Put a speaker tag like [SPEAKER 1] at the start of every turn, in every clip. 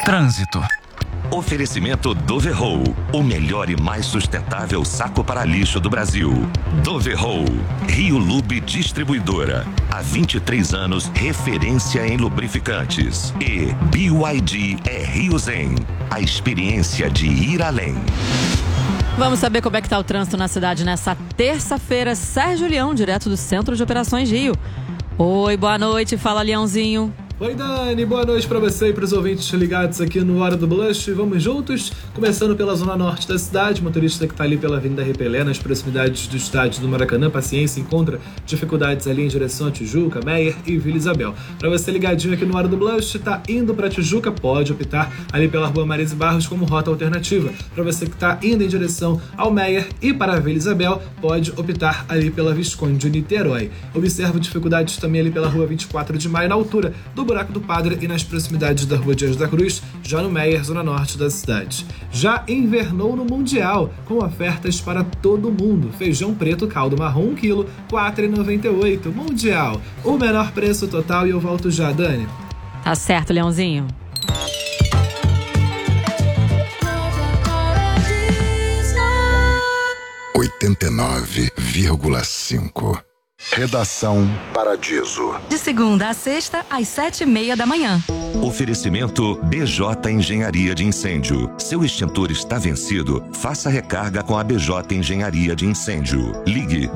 [SPEAKER 1] Trânsito.
[SPEAKER 2] Oferecimento Doverroll, o melhor e mais sustentável saco para lixo do Brasil. Doverroll, Rio Lube Distribuidora. Há 23 anos, referência em lubrificantes. E BYD é Rio Zen, a experiência de ir além.
[SPEAKER 3] Vamos saber como é que tá o trânsito na cidade nessa terça-feira. Sérgio Leão, direto do Centro de Operações Rio. Oi, boa noite, fala Leãozinho.
[SPEAKER 4] Oi, Dani, boa noite para você e para os ouvintes ligados aqui no Hora do Blush. Vamos juntos, começando pela zona norte da cidade. Motorista que está ali pela Avenida Repelé, nas proximidades do estádio do Maracanã, paciência, encontra dificuldades ali em direção a Tijuca, Meier e Vila Isabel. Para você ligadinho aqui no Hora do Blush, tá indo para Tijuca, pode optar ali pela Rua Marise Barros como rota alternativa. Para você que está indo em direção ao Meier e para a Vila Isabel, pode optar ali pela Visconde Niterói. Observo dificuldades também ali pela Rua 24 de Maio, na altura do Buraco do Padre e nas proximidades da Rua Dias da Cruz, já no Meier, zona norte da cidade. Já invernou no Mundial, com ofertas para todo mundo. Feijão preto caldo marrom 1 kg, R$ 4,98. Mundial, o menor preço total. E eu volto já, Dani.
[SPEAKER 3] Tá certo, Leãozinho.
[SPEAKER 5] (89,5). Redação Paradiso.
[SPEAKER 6] De segunda a sexta, às 7h30 da manhã.
[SPEAKER 2] Oferecimento BJ Engenharia de Incêndio. Seu extintor está vencido? Faça recarga com a BJ Engenharia de Incêndio. Ligue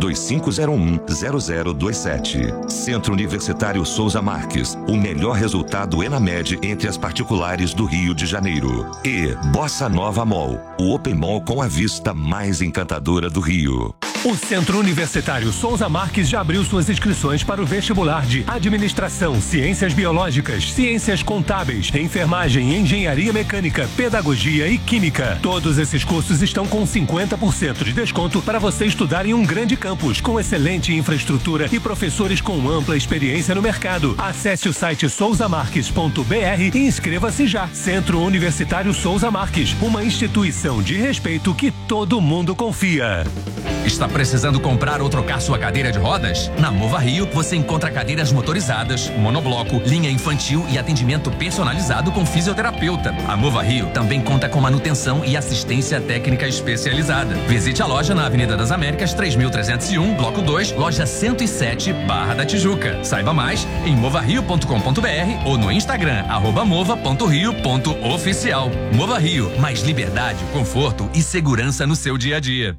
[SPEAKER 2] 2501-0027. Centro Universitário Souza Marques. O melhor resultado ENAMED entre as particulares do Rio de Janeiro. E Bossa Nova Mall. O Open Mall com a vista mais encantadora do Rio.
[SPEAKER 7] O Centro Universitário Souza Marques já abriu suas inscrições para o vestibular de Administração, Ciências Biológicas, Ciências Contábeis, Enfermagem, Engenharia Mecânica, Pedagogia e Química. Todos esses cursos estão com 50% de desconto para você estudar em um grande campus, com excelente infraestrutura e professores com ampla experiência no mercado. Acesse o site souzamarques.br e inscreva-se já. Centro Universitário Souza Marques, uma instituição de respeito que todo mundo confia.
[SPEAKER 1] Está precisando comprar ou trocar sua cadeira de rodas? Na Mova Rio, você encontra cadeiras motorizadas, monobloco, linha infantil e atendimento personalizado com fisioterapeuta. A Mova Rio também conta com manutenção e assistência técnica especializada. Visite a loja na Avenida das Américas, 3301, Bloco 2, loja 107, Barra da Tijuca. Saiba mais em movario.com.br ou no Instagram, @mova.rio.oficial. Mova Rio, mais liberdade, conforto e segurança no seu dia a dia.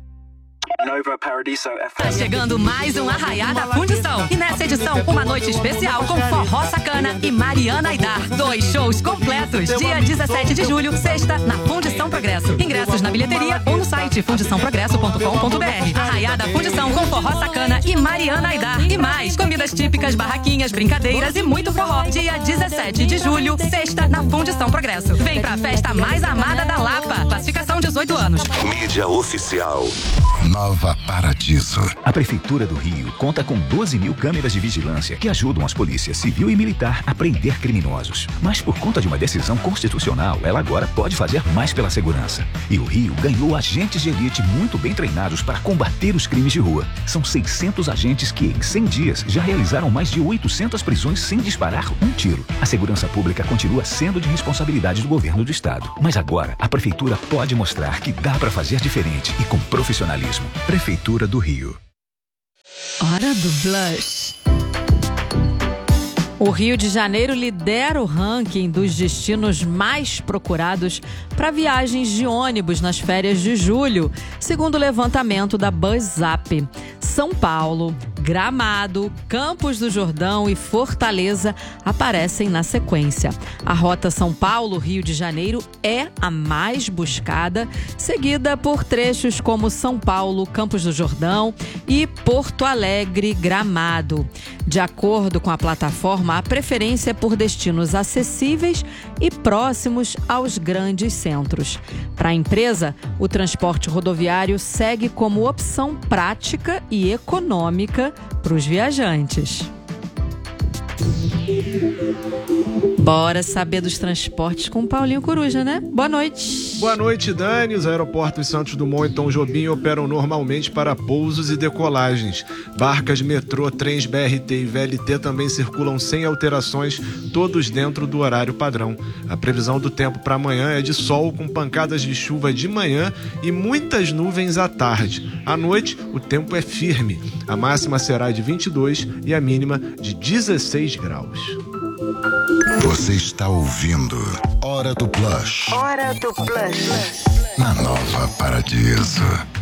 [SPEAKER 6] Tá chegando mais um Arraiá da Fundição. E nessa edição, uma noite especial com Forró Sacana e Mariana Aidar. 2 shows completos. Dia 17 de julho, sexta, na Fundição Progresso. Ingressos na bilheteria ou no site fundiçãoprogresso.com.br. Arraiá da Fundição com Forró Sacana e Mariana Aidar. E mais, comidas típicas, barraquinhas, brincadeiras e muito forró. Dia 17 de julho, sexta, na Fundição Progresso. Vem pra festa mais amada da Lapa. Classificação 18 anos.
[SPEAKER 2] Mídia oficial.
[SPEAKER 5] Nova Paradiso.
[SPEAKER 8] A Prefeitura do Rio conta com 12 mil câmeras de vigilância que ajudam as polícias civil e militar a prender criminosos. Mas por conta de uma decisão constitucional, ela agora pode fazer mais pela segurança. E o Rio ganhou agentes de elite muito bem treinados para combater os crimes de rua. São 600 agentes que, em 100 dias, já realizaram mais de 800 prisões sem disparar um tiro. A segurança pública continua sendo de responsabilidade do governo do estado. Mas agora, a Prefeitura pode mostrar que dá para fazer diferente e com profissionalismo. Prefeitura do Rio.
[SPEAKER 3] Hora do Blush. O Rio de Janeiro lidera o ranking dos destinos mais procurados para viagens de ônibus nas férias de julho, segundo o levantamento da BuzzUp. São Paulo, Gramado, Campos do Jordão e Fortaleza aparecem na sequência. A rota São Paulo-Rio de Janeiro é a mais buscada, seguida por trechos como São Paulo, Campos do Jordão e Porto Alegre, Gramado. De acordo com a plataforma, a preferência é por destinos acessíveis e próximos aos grandes centros. Para a empresa, o transporte rodoviário segue como opção prática e econômica para os viajantes. Bora saber dos transportes com o Paulinho Coruja, né? Boa noite.
[SPEAKER 9] Boa noite, Dani. Os aeroportos Santos Dumont e Tom Jobim operam normalmente para pousos e decolagens. Barcas, metrô, trens BRT e VLT também circulam sem alterações, todos dentro do horário padrão. A previsão do tempo para amanhã é de sol com pancadas de chuva de manhã e muitas nuvens à tarde. À noite, o tempo é firme. A máxima será de 22 e a mínima de 16 graus.
[SPEAKER 5] Você está ouvindo Hora do Blush.
[SPEAKER 10] Hora do Blush.
[SPEAKER 5] Na Nova Paradiso.